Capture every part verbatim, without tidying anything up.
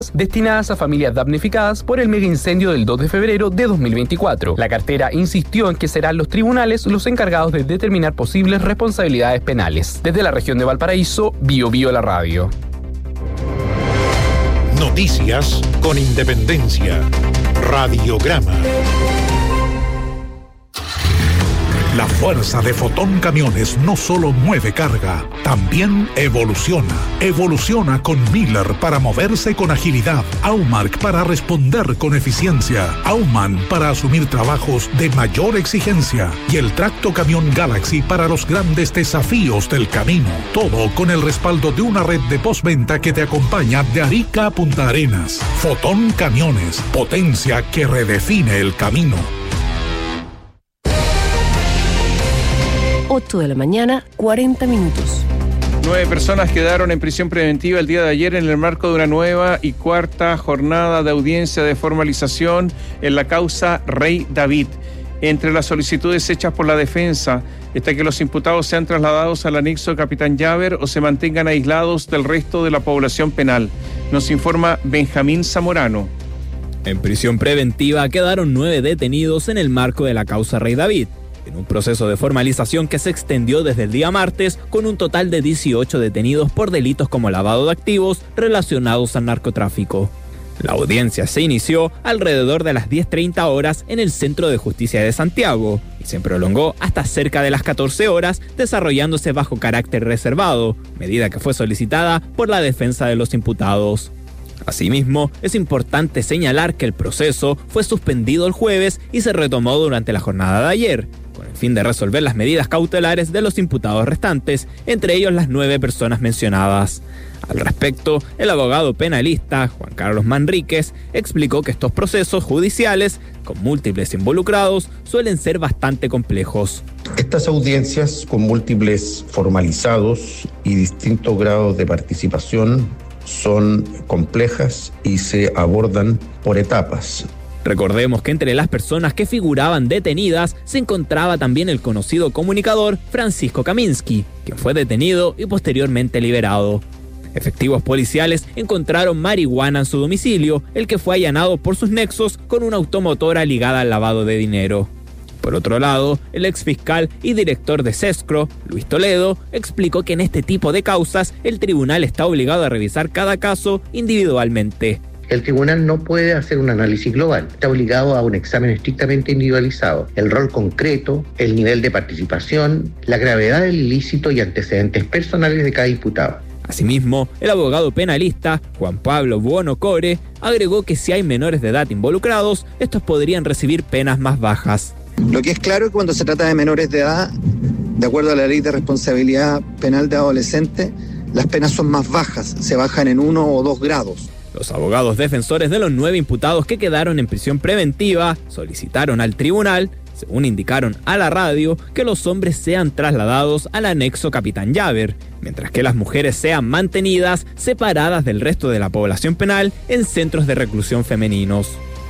destinadas a familias damnificadas por el mega incendio del dos de febrero de dos mil veinticuatro. La cartera insistió en que serán los tribunales los encargados de determinar posibles responsabilidades penales. Desde la región de Valparaíso, Bio Bio la radio. Noticias con independencia. Radiograma. La fuerza de Fotón Camiones no solo mueve carga, también evoluciona. Evoluciona con Miller para moverse con agilidad, Aumark para responder con eficiencia, Auman para asumir trabajos de mayor exigencia y el Tracto Camión Galaxy para los grandes desafíos del camino. Todo con el respaldo de una red de postventa que te acompaña de Arica a Punta Arenas. Fotón Camiones, potencia que redefine el camino. ocho de la mañana, cuarenta minutos. Nueve personas quedaron en prisión preventiva el día de ayer en el marco de una nueva y cuarta jornada de audiencia de formalización en la causa Rey David. Entre las solicitudes hechas por la defensa está que los imputados sean trasladados al anexo Capitán Llaver o se mantengan aislados del resto de la población penal. Nos informa Benjamín Zamorano. En prisión preventiva quedaron nueve detenidos en el marco de la causa Rey David, en un proceso de formalización que se extendió desde el día martes con un total de dieciocho detenidos por delitos como lavado de activos relacionados al narcotráfico. La audiencia se inició alrededor de las diez treinta horas en el Centro de Justicia de Santiago y se prolongó hasta cerca de las catorce horas, desarrollándose bajo carácter reservado, medida que fue solicitada por la defensa de los imputados. Asimismo, es importante señalar que el proceso fue suspendido el jueves y se retomó durante la jornada de ayer, con el fin de resolver las medidas cautelares de los imputados restantes, entre ellos las nueve personas mencionadas. Al respecto, el abogado penalista Juan Carlos Manríquez explicó que estos procesos judiciales, con múltiples involucrados, suelen ser bastante complejos. Estas audiencias, con múltiples formalizados y distintos grados de participación, son complejas y se abordan por etapas. Recordemos que entre las personas que figuraban detenidas se encontraba también el conocido comunicador Francisco Kaminsky, quien fue detenido y posteriormente liberado. Efectivos policiales encontraron marihuana en su domicilio, el que fue allanado por sus nexos con una automotora ligada al lavado de dinero. Por otro lado, el exfiscal y director de SESCRO, Luis Toledo, explicó que en este tipo de causas el tribunal está obligado a revisar cada caso individualmente. El tribunal no puede hacer un análisis global, está obligado a un examen estrictamente individualizado. El rol concreto, el nivel de participación, la gravedad del ilícito y antecedentes personales de cada imputado. Asimismo, el abogado penalista Juan Pablo Buono Core agregó que si hay menores de edad involucrados, estos podrían recibir penas más bajas. Lo que es claro es que cuando se trata de menores de edad, de acuerdo a la ley de responsabilidad penal de adolescentes, las penas son más bajas, se bajan en uno o dos grados. Los abogados defensores de los nueve imputados que quedaron en prisión preventiva solicitaron al tribunal, según indicaron a la radio, que los hombres sean trasladados al anexo Capitán Llaver, mientras que las mujeres sean mantenidas separadas del resto de la población penal en centros de reclusión femeninos.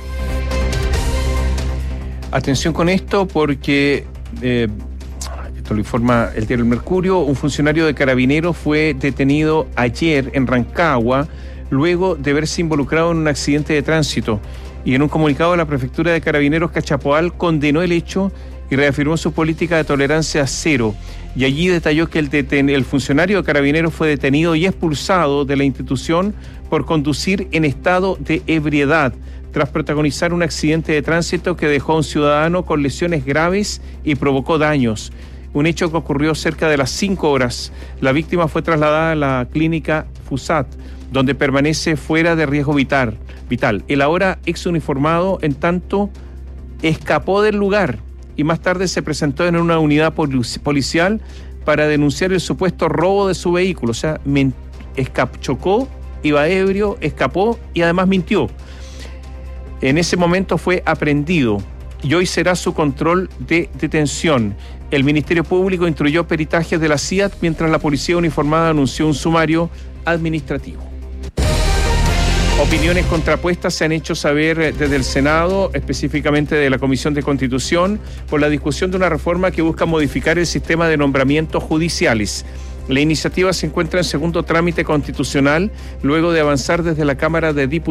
Atención con esto porque, eh, esto lo informa el diario El Mercurio, un funcionario de Carabineros fue detenido ayer en Rancagua luego de verse involucrado en un accidente de tránsito. Y en un comunicado, la Prefectura de Carabineros Cachapoal condenó el hecho y reafirmó su política de tolerancia cero. Y allí detalló que el, deten- el funcionario de Carabineros fue detenido y expulsado de la institución por conducir en estado de ebriedad, tras protagonizar un accidente de tránsito que dejó a un ciudadano con lesiones graves y provocó daños. Un hecho que ocurrió cerca de las cinco horas. La víctima fue trasladada a la clínica FUSAT, donde permanece fuera de riesgo vital. vital. El ahora ex uniformado, en tanto, escapó del lugar y más tarde se presentó en una unidad policial para denunciar el supuesto robo de su vehículo. O sea, men- escap- chocó, iba ebrio, escapó y además mintió. En ese momento fue aprehendido y hoy será su control de detención. El Ministerio Público instruyó peritajes de la C I A T mientras la policía uniformada anunció un sumario administrativo. Opiniones contrapuestas se han hecho saber desde el Senado, específicamente de la Comisión de Constitución, por la discusión de una reforma que busca modificar el sistema de nombramientos judiciales. La iniciativa se encuentra en segundo trámite constitucional luego de avanzar desde la Cámara de Diputados